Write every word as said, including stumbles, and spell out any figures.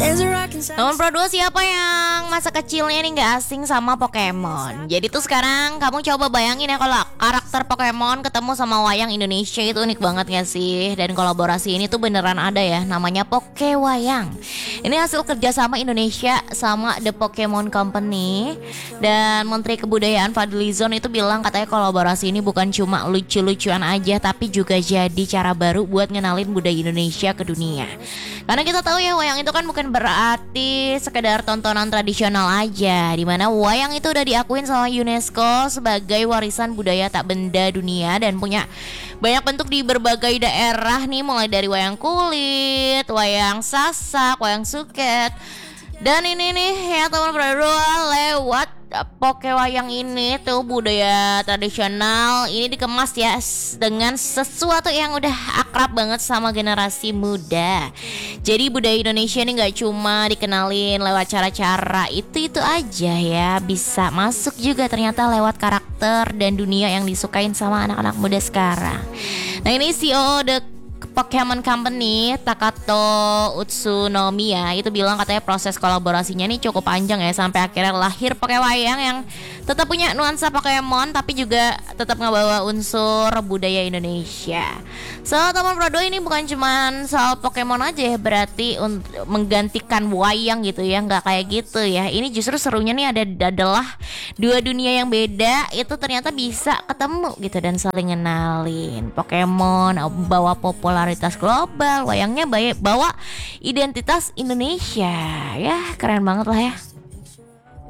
Teman Pro dua, siapa yang masa kecilnya nih nggak asing sama Pokemon? Jadi tuh sekarang kamu coba bayangin ya, kalau karakter Pokemon ketemu sama wayang Indonesia, itu unik banget gak sih? Dan kolaborasi ini tuh beneran ada ya, namanya Pokewayang. Ini hasil kerjasama Indonesia sama The Pokemon Company. Dan Menteri Kebudayaan Fadlizon itu bilang katanya kolaborasi ini bukan cuma lucu-lucuan aja, tapi juga jadi cara baru buat ngenalin budaya Indonesia ke dunia. Karena kita tahu ya, wayang itu kan bukan berarti sekedar tontonan tradisional aja, dimana wayang itu udah diakuin sama UNESCO sebagai warisan budaya tak benda dunia dan punya banyak bentuk di berbagai daerah nih, mulai dari wayang kulit, wayang sasak, wayang suket. Dan ini nih ya teman berdua, lewat Pokewayang ini tuh budaya tradisional ini dikemas ya dengan sesuatu yang udah akrab banget sama generasi muda. Jadi budaya Indonesia ini gak cuma dikenalin lewat cara-cara itu-itu aja ya, bisa masuk juga ternyata lewat karakter dan dunia yang disukain sama anak-anak muda sekarang. Nah ini C E O The Pokemon Company, Takato Utsunomiya, itu bilang katanya proses kolaborasinya ini cukup panjang ya, sampai akhirnya lahir Pokewayang yang tetap punya nuansa Pokemon tapi juga tetap ngebawa unsur budaya Indonesia. So teman Pro dua, ini bukan cuman soal Pokemon aja ya, berarti untuk menggantikan wayang gitu ya, nggak kayak gitu ya. Ini justru serunya nih ada adalah dua dunia yang beda itu ternyata bisa ketemu gitu dan saling ngenalin. Pokemon bawa popularitas global, wayangnya bawa identitas Indonesia. Ya keren banget lah ya.